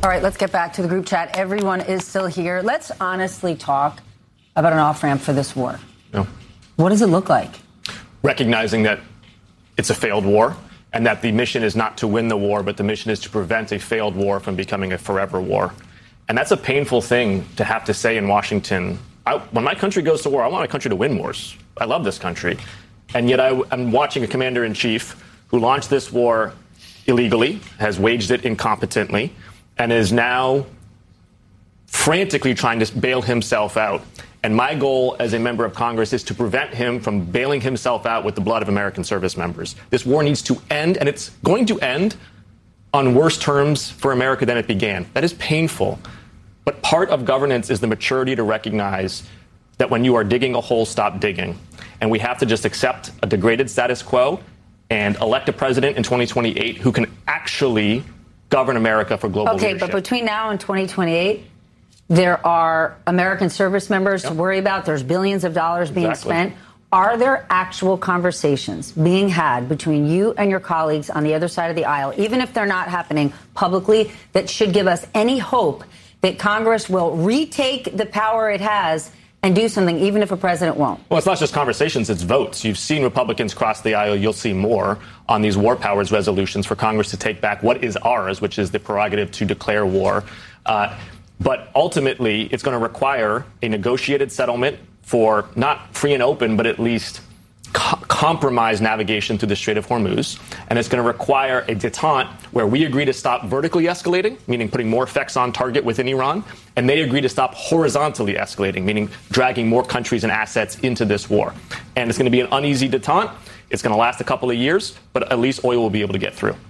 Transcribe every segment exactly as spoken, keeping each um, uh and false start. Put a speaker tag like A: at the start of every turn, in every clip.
A: All right, let's get back to the group chat. Everyone is still here. Let's honestly talk about an off-ramp for this war.
B: No.
A: What does it look like?
B: Recognizing that it's a failed war and that the mission is not to win the war, but the mission is to prevent a failed war from becoming a forever war. And that's a painful thing to have to say in Washington. I, when my country goes to war, I want my country to win wars. I love this country. And yet I, I'm watching a commander-in-chief who launched this war illegally, has waged it incompetently, and is now frantically trying to bail himself out. And my goal as a member of Congress is to prevent him from bailing himself out with the blood of American service members. This war needs to end, and it's going to end on worse terms for America than it began. That is painful. But part of governance is the maturity to recognize that when you are digging a hole, stop digging. And we have to just accept a degraded status quo and elect a president in twenty twenty-eight who can actually govern America for global
A: okay,
B: leadership.
A: But between now and twenty twenty-eight, there are American service members yep. to worry about. There's billions of dollars being
B: exactly.
A: spent. Are there actual conversations being had between you and your colleagues on the other side of the aisle, even if they're not happening publicly, that should give us any hope that Congress will retake the power it has and do something, even if a president won't?
B: Well, it's not just conversations, it's votes. You've seen Republicans cross the aisle. You'll see more on these war powers resolutions for Congress to take back what is ours, which is the prerogative to declare war. Uh, but ultimately, it's going to require a negotiated settlement for not free and open, but at least co- compromise navigation through the Strait of Hormuz. And it's going to require a détente where we agree to stop vertically escalating, meaning putting more effects on target within Iran, and they agree to stop horizontally escalating, meaning dragging more countries and assets into this war. And it's going to be an uneasy détente. It's going to last a couple of years, but at least oil will be able to get through.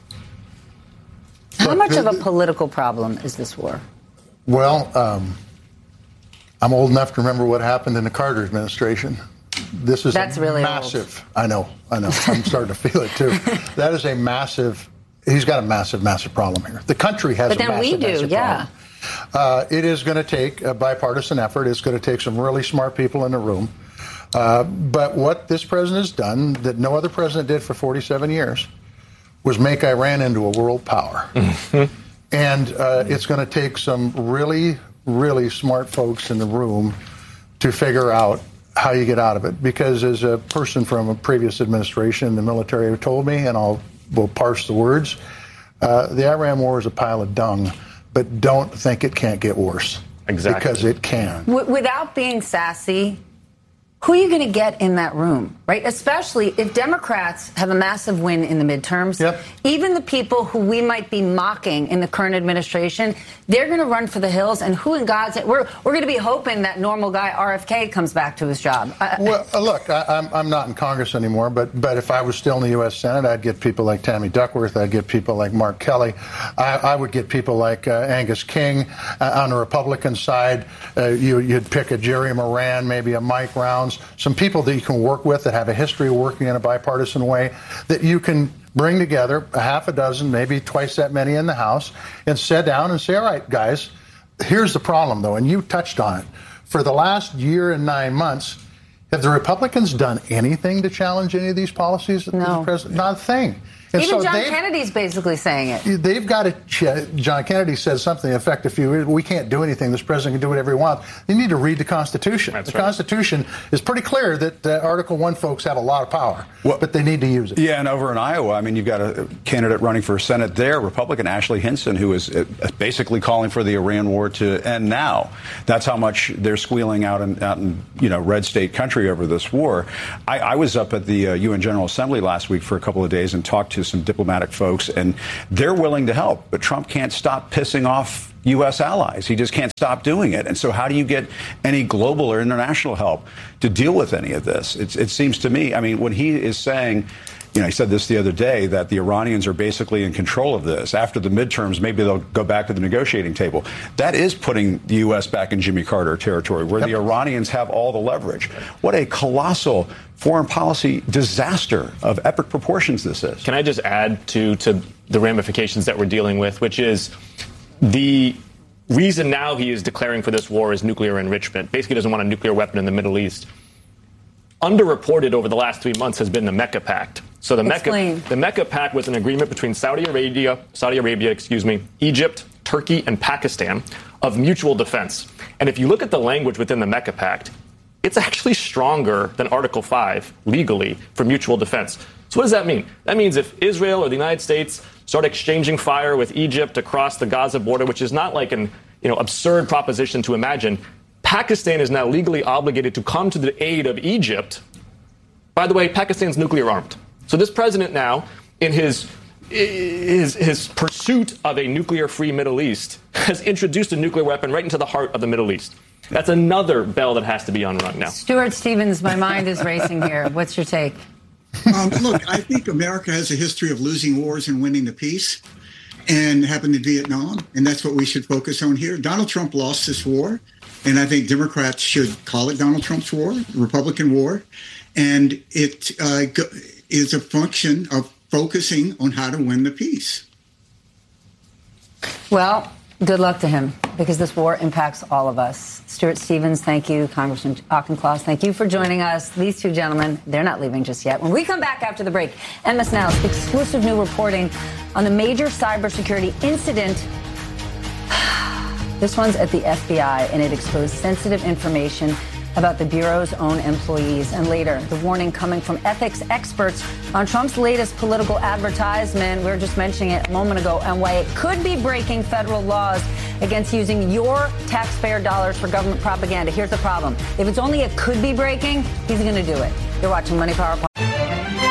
A: How much of a political problem is this war?
C: Well, um, I'm old enough to remember what happened in the Carter administration. This is
A: That's
C: a
A: really
C: massive.
A: Old.
C: I know, I know. I'm starting to feel it too. That is a massive. He's got a massive, massive problem here. The country has
A: but
C: a
A: then
C: massive,
A: we do,
C: massive
A: yeah.
C: problem. Uh, it is going to take a bipartisan effort. It's going to take some really smart people in the room. Uh, but what this president has done that no other president did for forty-seven years was make Iran into a world power. And uh, it's going to take some really, really smart folks in the room to figure out how you get out of it. Because as a person from a previous administration in the military told me, and I'll will parse the words, uh, the Iran war is a pile of dung, but don't think it can't get worse.
B: Exactly.
C: Because it can.
A: W- without being sassy, who are you going to get in that room, right? Especially if Democrats have a massive win in the midterms.
C: Yep.
A: Even the people who we might be mocking in the current administration, they're going to run for the hills. And who in God's name? We're, we're going to be hoping that normal guy R F K comes back to his job. Uh,
C: well, uh, look, I, I'm, I'm not in Congress anymore, but, but if I was still in the U S Senate, I'd get people like Tammy Duckworth. I'd get people like Mark Kelly. I, I would get people like uh, Angus King. Uh, on the Republican side, uh, you, you'd pick a Jerry Moran, maybe a Mike Rounds. Some people that you can work with that have a history of working in a bipartisan way that you can bring together, a half a dozen, maybe twice that many in the House, and sit down and say, all right, guys, here's the problem, though, and you touched on it. For the last year and nine months, have the Republicans done anything to challenge any of these policies?
A: No.
C: The president? Not a thing. And
A: Even
C: so
A: John Kennedy's basically saying it.
C: They've got to. Ch- John Kennedy said something to the effect, if you, we can't do anything, this president can do whatever he wants. They need to read the Constitution.
B: That's
C: the
B: right.
C: Constitution is pretty clear that uh, Article one folks have a lot of power,
D: well,
C: but they need to use it.
D: Yeah, and over in Iowa, I mean, you've got a candidate running for Senate there, Republican Ashley Hinson, who is basically calling for the Iran war to end now. That's how much they're squealing out in, out in you know, red state country over this war. I, I was up at the uh, U N General Assembly last week for a couple of days and talked to some diplomatic folks. Folks, and they're willing to help, but Trump can't stop pissing off U S allies. He just can't stop doing it. And so how do you get any global or international help to deal with any of this? It's, it seems to me, I mean, when he is saying, you know, he said this the other day, that the Iranians are basically in control of this. After the midterms, maybe they'll go back to the negotiating table. That is putting the U S back in Jimmy Carter territory, where yep. the Iranians have all the leverage. What a colossal foreign policy disaster of epic proportions this is.
B: Can I just add to, to the ramifications that we're dealing with, which is the reason now he is declaring for this war is nuclear enrichment. Basically doesn't want a nuclear weapon in the Middle East. Underreported over the last three months has been the Mecca Pact. So the Mecca, the Mecca Pact was an agreement between Saudi Arabia, Saudi Arabia, excuse me, Egypt, Turkey and Pakistan of mutual defense. And if you look at the language within the Mecca Pact, it's actually stronger than Article five legally for mutual defense. So what does that mean? That means if Israel or the United States start exchanging fire with Egypt across the Gaza border, which is not like an you know absurd proposition to imagine, Pakistan is now legally obligated to come to the aid of Egypt. By the way, Pakistan's nuclear armed. So this president now, in his his, his pursuit of a nuclear-free Middle East, has introduced a nuclear weapon right into the heart of the Middle East. That's another bell that has to be unrung now.
A: Stuart Stevens, my mind is racing here. What's your take?
E: Um, look, I think America has a history of losing wars and winning the peace, and happened in Vietnam, and that's what we should focus on here. Donald Trump lost this war, and I think Democrats should call it Donald Trump's war, Republican war, and it uh, is a function of focusing on how to win the peace.
A: Well, good luck to him, because this war impacts all of us. Stuart Stevens, thank you. Congressman Auchincloss, thank you for joining us. These two gentlemen, they're not leaving just yet. When we come back after the break, M S Now's exclusive new reporting on the major cybersecurity incident. This one's at the F B I, and it exposed sensitive information about the Bureau's own employees. And later, the warning coming from ethics experts on Trump's latest political advertisement. We were just mentioning it a moment ago, and why it could be breaking federal laws against using your taxpayer dollars for government propaganda. Here's the problem. If it's only a could be breaking, he's going to do it. You're watching Money Power.